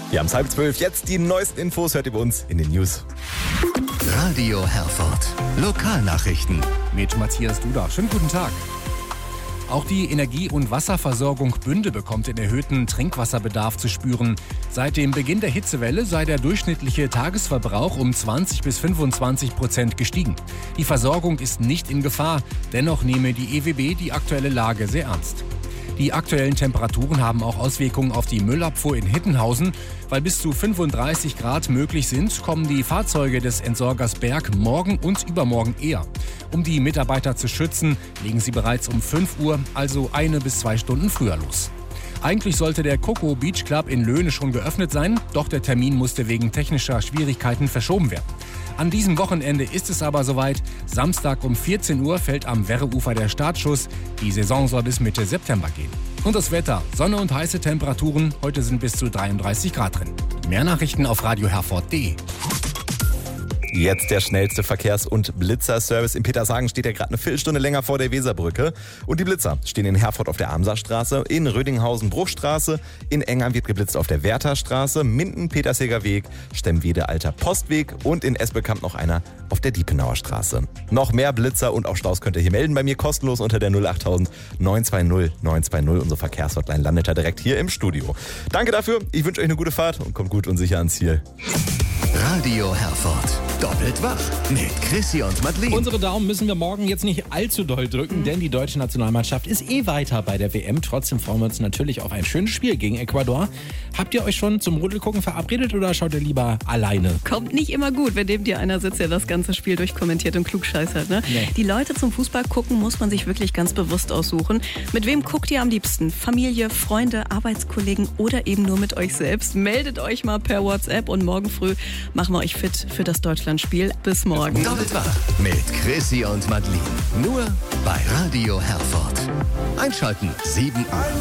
Wir haben 11:30. Jetzt die neuesten Infos hört ihr bei uns in den News. Radio Herford. Lokalnachrichten. Mit Matthias Duda. Schönen guten Tag. Auch die Energie- und Wasserversorgung Bünde bekommt den erhöhten Trinkwasserbedarf zu spüren. Seit dem Beginn der Hitzewelle sei der durchschnittliche Tagesverbrauch um 20-25% gestiegen. Die Versorgung ist nicht in Gefahr. Dennoch nehme die EWB die aktuelle Lage sehr ernst. Die aktuellen Temperaturen haben auch Auswirkungen auf die Müllabfuhr in Hittenhausen. Weil bis zu 35 Grad möglich sind, kommen die Fahrzeuge des Entsorgers Berg morgen und übermorgen eher. Um die Mitarbeiter zu schützen, legen sie bereits um 5 Uhr, also 1 bis 2 Stunden früher los. Eigentlich sollte der Coco Beach Club in Löhne schon geöffnet sein, doch der Termin musste wegen technischer Schwierigkeiten verschoben werden. An diesem Wochenende ist es aber soweit. Samstag um 14 Uhr fällt am Werreufer der Startschuss. Die Saison soll bis Mitte September gehen. Und das Wetter, Sonne und heiße Temperaturen. Heute sind bis zu 33 Grad drin. Mehr Nachrichten auf radioherford.de. Jetzt der schnellste Verkehrs- und Blitzerservice. In Petershagen steht ja gerade eine Viertelstunde länger vor der Weserbrücke. Und die Blitzer stehen in Herford auf der Amsachstraße, in Rödinghausen Bruchstraße, in Engern wird geblitzt auf der Wertherstraße, Minden Petersheger Weg, Stemmwede Alter Postweg und in Esbekamp noch einer auf der Diepenauer Straße. Noch mehr Blitzer und auch Staus könnt ihr hier melden bei mir kostenlos unter der 08000 920 920. Unsere Verkehrshotline landet da direkt hier im Studio. Danke dafür, ich wünsche euch eine gute Fahrt und kommt gut und sicher ans Ziel. Radio Herford. Doppelt wach mit Chrissy und Madeleine. Unsere Daumen müssen wir morgen jetzt nicht allzu doll drücken, denn die deutsche Nationalmannschaft ist weiter bei der WM. Trotzdem freuen wir uns natürlich auf ein schönes Spiel gegen Ecuador. Habt ihr euch schon zum Rudelgucken verabredet oder schaut ihr lieber alleine? Kommt nicht immer gut, wenn neben dir einer sitzt, der das ganze Spiel durchkommentiert und klugscheißert. Ne? Nee. Die Leute zum Fußball gucken muss man sich wirklich ganz bewusst aussuchen. Mit wem guckt ihr am liebsten? Familie, Freunde, Arbeitskollegen oder eben nur mit euch selbst? Meldet euch mal per WhatsApp und morgen früh machen wir euch fit für das Deutschlandspiel. Bis morgen. Doppelt wach mit Chrissy und Madeleine. Nur bei Radio Herford. Einschalten 7 Uhr.